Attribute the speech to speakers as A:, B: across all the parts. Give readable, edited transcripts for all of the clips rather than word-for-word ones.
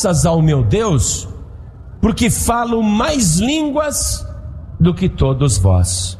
A: graças ao meu Deus, porque falo mais línguas do que todos vós.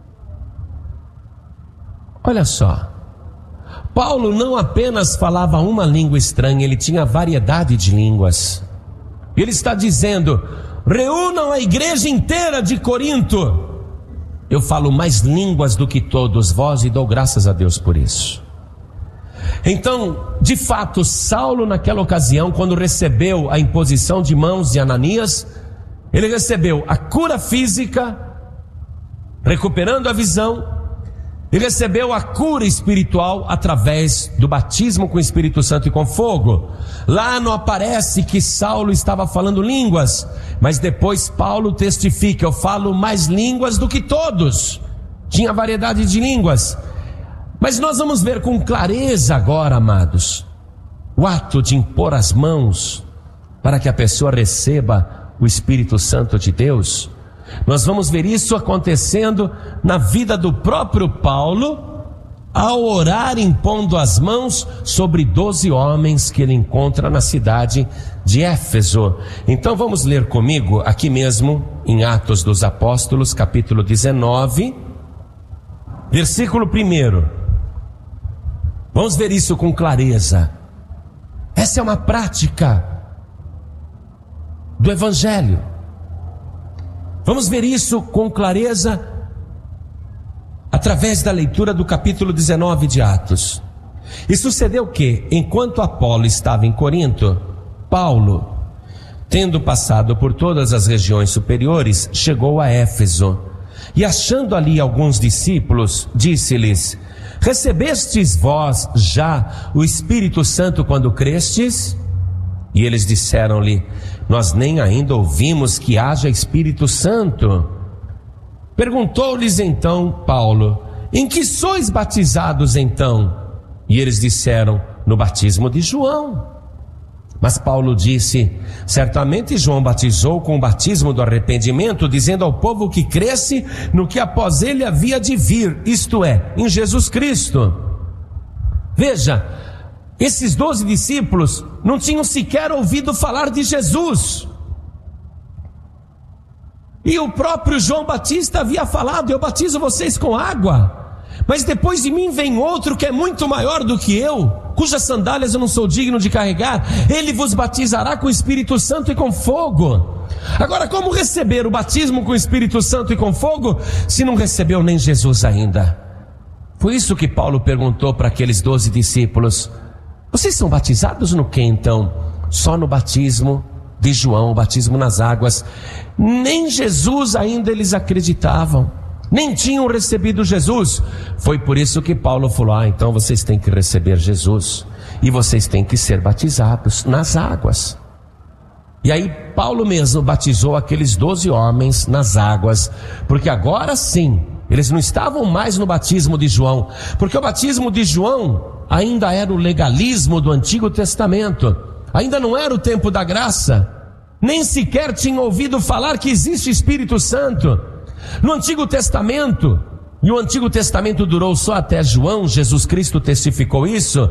A: Olha só, Paulo não apenas falava uma língua estranha, ele tinha variedade de línguas. Ele está dizendo: reúnam a igreja inteira de Corinto. Eu falo mais línguas do que todos vós e dou graças a Deus por isso. Então, de fato, Saulo naquela ocasião, quando recebeu a imposição de mãos de Ananias, ele recebeu a cura física, recuperando a visão, e recebeu a cura espiritual através do batismo com o Espírito Santo e com fogo. Lá não aparece que Saulo estava falando línguas, mas depois Paulo testifica: eu falo mais línguas do que todos. Tinha variedade de línguas. Mas nós vamos ver com clareza agora, amados, o ato de impor as mãos para que a pessoa receba o Espírito Santo de Deus. Nós vamos ver isso acontecendo na vida do próprio Paulo, ao orar impondo as mãos sobre 12 homens que ele encontra na cidade de Éfeso. Então vamos ler comigo aqui mesmo em Atos dos Apóstolos, capítulo 19, versículo 1. Vamos ver isso com clareza. Essa é uma prática do Evangelho. Vamos ver isso com clareza através da leitura do capítulo 19 de Atos. E sucedeu que, enquanto Apolo estava em Corinto, Paulo, tendo passado por todas as regiões superiores, chegou a Éfeso. E achando ali alguns discípulos, disse-lhes: recebestes vós já o Espírito Santo quando crestes? E eles disseram-lhe: nós nem ainda ouvimos que haja Espírito Santo. Perguntou-lhes então Paulo: em que sois batizados então? E eles disseram: no batismo de João. Mas Paulo disse: certamente João batizou com o batismo do arrependimento, dizendo ao povo que cresce no que após ele havia de vir, isto é, em Jesus Cristo. Veja, esses 12 discípulos não tinham sequer ouvido falar de Jesus. E o próprio João Batista havia falado: eu batizo vocês com água, mas depois de mim vem outro que é muito maior do que eu, cujas sandálias eu não sou digno de carregar. Ele vos batizará com o Espírito Santo e com fogo. Agora, como receber o batismo com o Espírito Santo e com fogo, se não recebeu nem Jesus ainda? Foi isso que Paulo perguntou para aqueles 12 discípulos: vocês são batizados no que então? Só no batismo de João, o batismo nas águas. Nem Jesus ainda eles acreditavam, nem tinham recebido Jesus. Foi por isso que Paulo falou: então vocês têm que receber Jesus, e vocês têm que ser batizados nas águas. E aí Paulo mesmo batizou aqueles 12 homens nas águas, porque agora sim, eles não estavam mais no batismo de João, porque o batismo de João ainda era o legalismo do Antigo Testamento, ainda não era o tempo da graça, nem sequer tinham ouvido falar que existe Espírito Santo. No Antigo Testamento, e o Antigo Testamento durou só até João, Jesus Cristo testificou isso,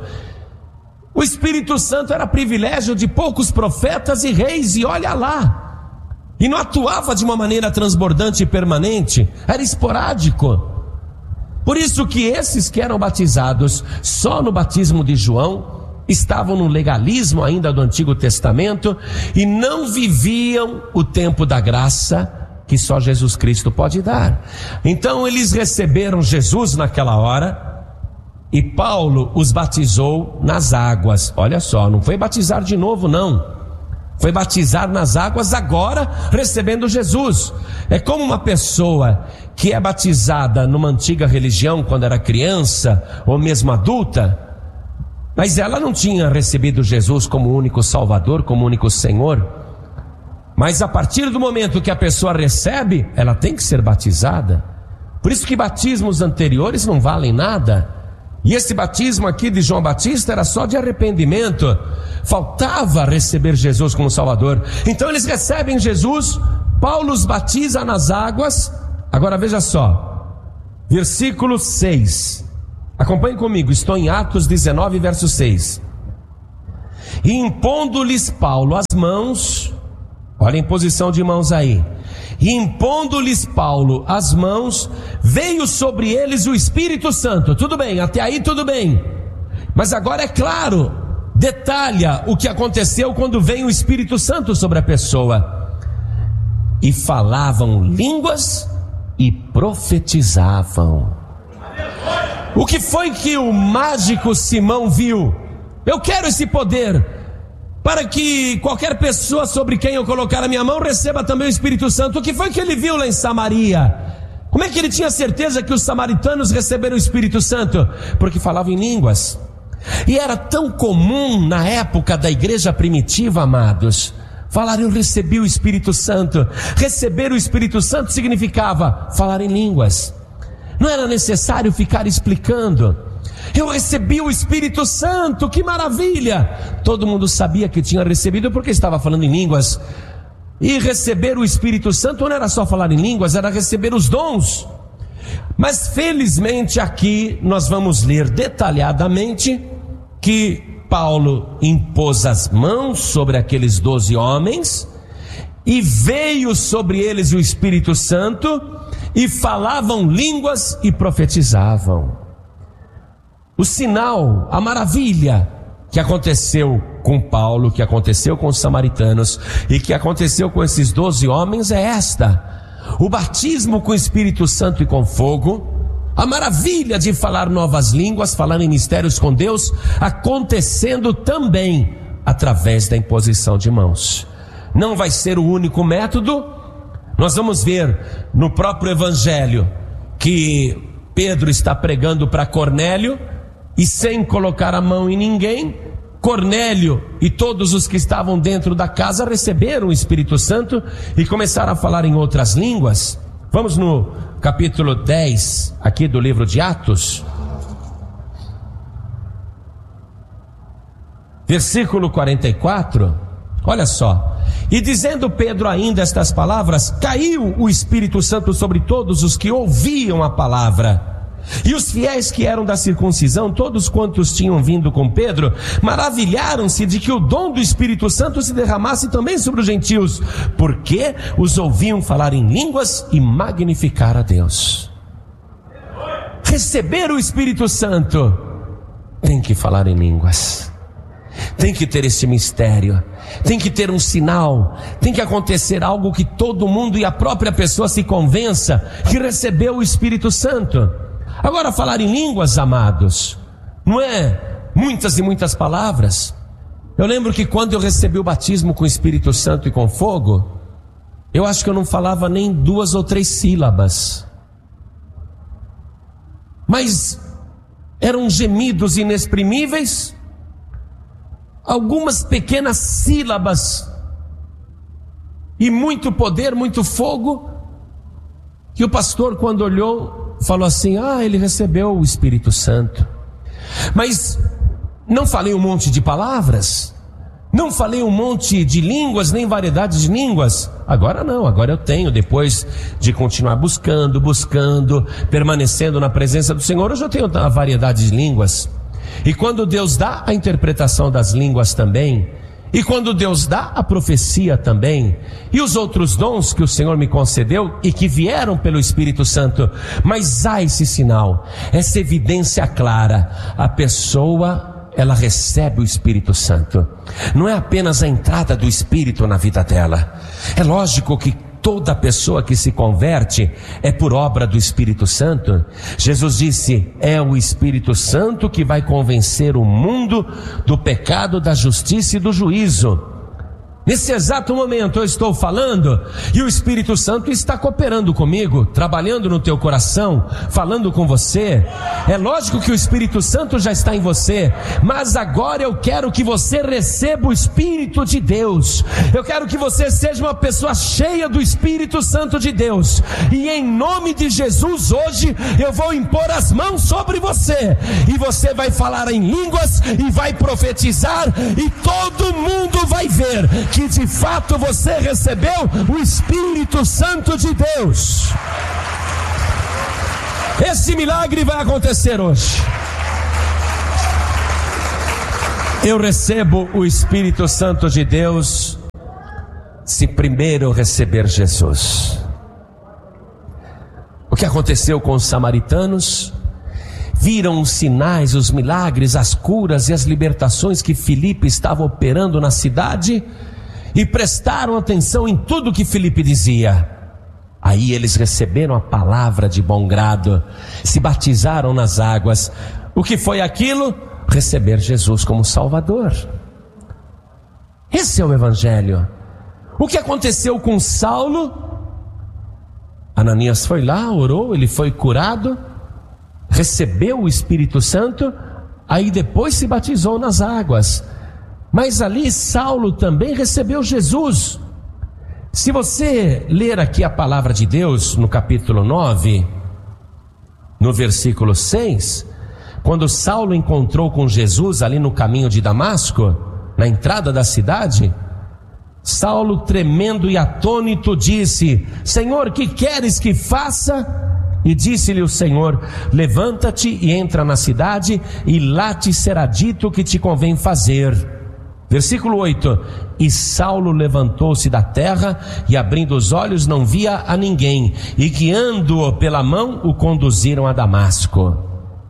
A: o Espírito Santo era privilégio de poucos profetas e reis, e olha lá, e não atuava de uma maneira transbordante e permanente, era esporádico. Por isso que esses que eram batizados só no batismo de João estavam no legalismo ainda do Antigo Testamento e não viviam o tempo da graça que só Jesus Cristo pode dar. Então eles receberam Jesus naquela hora, e Paulo os batizou nas águas. Olha só, não foi batizar de novo não, foi batizar nas águas agora, recebendo Jesus. É como uma pessoa que é batizada numa antiga religião quando era criança ou mesmo adulta, mas ela não tinha recebido Jesus como único Salvador, como único Senhor. Mas a partir do momento que a pessoa recebe, ela tem que ser batizada. Por isso que batismos anteriores não valem nada. E esse batismo aqui de João Batista era só de arrependimento, faltava receber Jesus como Salvador. Então eles recebem Jesus, Paulo os batiza nas águas. Agora veja só, versículo 6, acompanhe comigo, estou em Atos 19, verso 6. E impondo-lhes Paulo as mãos, olha a imposição de mãos aí, e impondo-lhes Paulo as mãos, veio sobre eles o Espírito Santo. Tudo bem, até aí tudo bem. Mas agora é claro, detalha o que aconteceu quando veio o Espírito Santo sobre a pessoa. E falavam línguas e profetizavam. O que foi que o mágico Simão viu? Eu quero esse poder, para que qualquer pessoa sobre quem eu colocar a minha mão receba também o Espírito Santo. O que foi que ele viu lá em Samaria? Como é que ele tinha certeza que os samaritanos receberam o Espírito Santo? Porque falavam em línguas. E era tão comum na época da igreja primitiva, amados, falar eu recebi o Espírito Santo. Receber o Espírito Santo significava falar em línguas. Não era necessário ficar explicando. Eu recebi o Espírito Santo, que maravilha! Todo mundo sabia que tinha recebido porque estava falando em línguas. E receber o Espírito Santo não era só falar em línguas, era receber os dons. Mas felizmente aqui nós vamos ler detalhadamente que Paulo impôs as mãos sobre aqueles 12 homens e veio sobre eles o Espírito Santo e falavam línguas e profetizavam. O sinal, a maravilha que aconteceu com Paulo, que aconteceu com os samaritanos e que aconteceu com esses 12 homens é esta: o batismo com o Espírito Santo e com fogo, a maravilha de falar novas línguas, falar em mistérios com Deus, acontecendo também através da imposição de mãos. Não vai ser o único método. Nós vamos ver no próprio Evangelho que Pedro está pregando para Cornélio, e sem colocar a mão em ninguém, Cornélio e todos os que estavam dentro da casa receberam o Espírito Santo e começaram a falar em outras línguas. Vamos no capítulo 10 aqui do livro de Atos, versículo 44. Olha só: e dizendo Pedro ainda estas palavras, caiu o Espírito Santo sobre todos os que ouviam a palavra. E os fiéis que eram da circuncisão, todos quantos tinham vindo com Pedro, maravilharam-se de que o dom do Espírito Santo se derramasse também sobre os gentios, porque os ouviam falar em línguas e magnificar a Deus. Receber o Espírito Santo tem que falar em línguas, tem que ter esse mistério, tem que ter um sinal, tem que acontecer algo que todo mundo e a própria pessoa se convença que recebeu o Espírito Santo. Agora, falar em línguas, amados, não é muitas e muitas palavras. Eu lembro que quando eu recebi o batismo com o Espírito Santo e com fogo, eu acho que eu não falava nem 2 ou 3 sílabas, mas eram gemidos inexprimíveis, algumas pequenas sílabas e muito poder, muito fogo, que o pastor, quando olhou, falou assim: ele recebeu o Espírito Santo. Mas não falei um monte de palavras, não falei um monte de línguas, nem variedade de línguas. Agora não, agora eu tenho, depois de continuar buscando, permanecendo na presença do Senhor, eu já tenho a variedade de línguas. E quando Deus dá a interpretação das línguas também, e quando Deus dá a profecia também, e os outros dons que o Senhor me concedeu e que vieram pelo Espírito Santo, mas há esse sinal, essa evidência clara: a pessoa, ela recebe o Espírito Santo. Não é apenas a entrada do Espírito na vida dela. É lógico que toda pessoa que se converte é por obra do Espírito Santo. Jesus disse: é o Espírito Santo que vai convencer o mundo do pecado, da justiça e do juízo. Nesse exato momento eu estou falando e o Espírito Santo está cooperando comigo, trabalhando no teu coração, falando com você. É lógico que o Espírito Santo já está em você, mas agora eu quero que você receba o Espírito de Deus. Eu quero que você seja uma pessoa cheia do Espírito Santo de Deus. E em nome de Jesus, hoje eu vou impor as mãos sobre você, e você vai falar em línguas e vai profetizar, e todo mundo vai ver que de fato você recebeu o Espírito Santo de Deus. Esse milagre vai acontecer hoje. Eu recebo o Espírito Santo de Deus se primeiro eu receber Jesus. O que aconteceu com os samaritanos? Viram os sinais, os milagres, as curas e as libertações que Filipe estava operando na cidade e prestaram atenção em tudo que Filipe dizia. Aí eles receberam a palavra de bom grado, se batizaram nas águas. O que foi aquilo? Receber Jesus como Salvador. Esse é o Evangelho. O que aconteceu com Saulo? Ananias foi lá, orou, ele foi curado, recebeu o Espírito Santo, aí depois se batizou nas águas. Mas ali Saulo também recebeu Jesus. Se você ler aqui a palavra de Deus no capítulo 9, no versículo 6, quando Saulo encontrou com Jesus ali no caminho de Damasco, na entrada da cidade, Saulo, tremendo e atônito, disse: Senhor, que queres que faça? E disse-lhe o Senhor: levanta-te e entra na cidade, e lá te será dito o que te convém fazer. Versículo 8: E Saulo levantou-se da terra, e abrindo os olhos não via a ninguém, e guiando-o pela mão o conduziram a Damasco.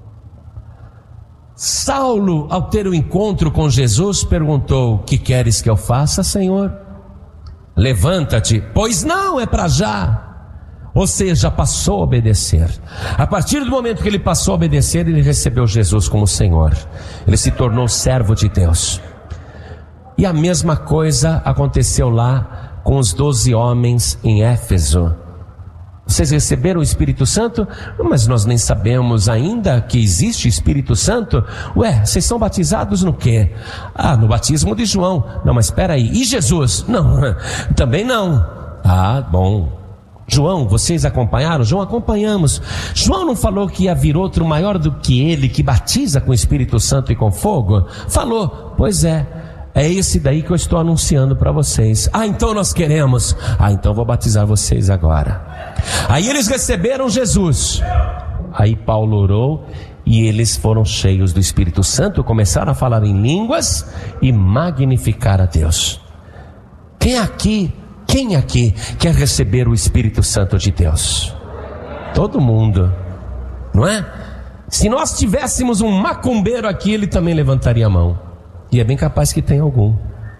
A: Saulo, ao ter o encontro com Jesus, perguntou: que queres que eu faça, Senhor? Levanta-te. Pois não, é para já. Ou seja, passou a obedecer. A partir do momento que ele passou a obedecer, ele recebeu Jesus como Senhor. Ele se tornou servo de Deus. E a mesma coisa aconteceu lá com os 12 homens em Éfeso. Vocês receberam o Espírito Santo? Mas nós nem sabemos ainda que existe Espírito Santo. Ué, vocês são batizados no quê? Ah, no batismo de João. Não, mas espera aí, e Jesus? Não, também não. Ah, bom. João, vocês acompanharam? João, acompanhamos. João não falou que ia vir outro maior do que ele, que batiza com o Espírito Santo e com fogo? Falou. Pois é esse daí que eu estou anunciando para vocês. Ah, então nós queremos. Ah, então vou batizar vocês agora. Aí eles receberam Jesus. Aí Paulo orou e eles foram cheios do Espírito Santo, começaram a falar em línguas e magnificar a Deus. Quem aqui quer receber o Espírito Santo de Deus? Todo mundo, não é? Se nós tivéssemos um macumbeiro aqui, ele também levantaria a mão. E é bem capaz que tenha algum.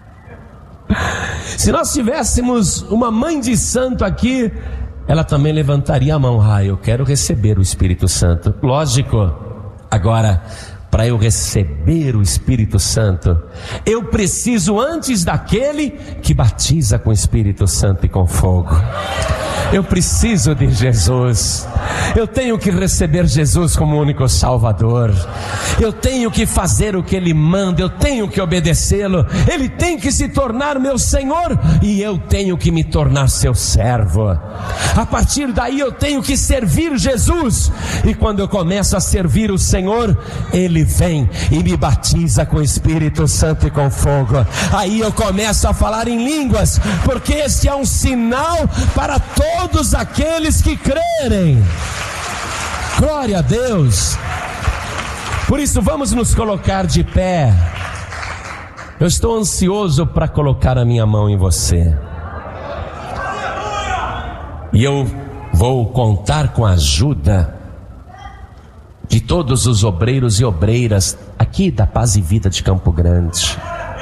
A: Se nós tivéssemos uma mãe de santo aqui, ela também levantaria a mão. Ah, eu quero receber o Espírito Santo. Lógico. Agora, para eu receber o Espírito Santo, eu preciso antes daquele que batiza com o Espírito Santo e com fogo. Eu preciso de Jesus. Eu tenho que receber Jesus como único Salvador. Eu tenho que fazer o que Ele manda. Eu tenho que obedecê-lo. Ele tem que se tornar meu Senhor e eu tenho que me tornar seu servo. A partir daí eu tenho que servir Jesus. E quando eu começo a servir o Senhor, Ele vem e me batiza com o Espírito Santo e com fogo. Aí eu começo a falar em línguas, porque este é um sinal para todos aqueles que crerem. Glória a Deus. Por isso vamos nos colocar de pé. Eu estou ansioso para colocar a minha mão em você. E eu vou contar com a ajuda de todos os obreiros e obreiras aqui da Paz e Vida de Campo Grande.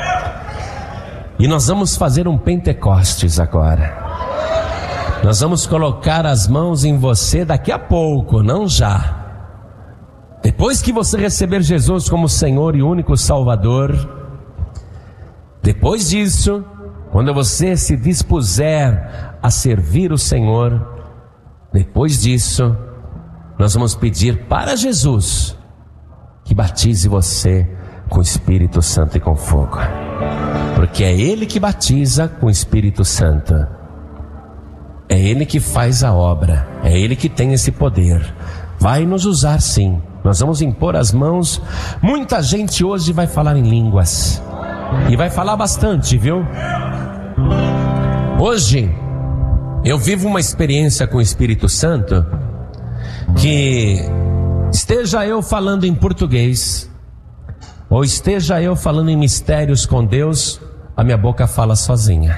A: E nós vamos fazer um Pentecostes agora. Nós vamos colocar as mãos em você daqui a pouco, não já. Depois que você receber Jesus como Senhor e único Salvador, depois disso, quando você se dispuser a servir o Senhor, depois disso, nós vamos pedir para Jesus que batize você com o Espírito Santo e com fogo. Porque é Ele que batiza com o Espírito Santo. É Ele que faz a obra. É Ele que tem esse poder. Vai nos usar sim. Nós vamos impor as mãos. Muita gente hoje vai falar em línguas. E vai falar bastante, viu? Hoje eu vivo uma experiência com o Espírito Santo que esteja eu falando em português, ou esteja eu falando em mistérios com Deus, a minha boca fala sozinha.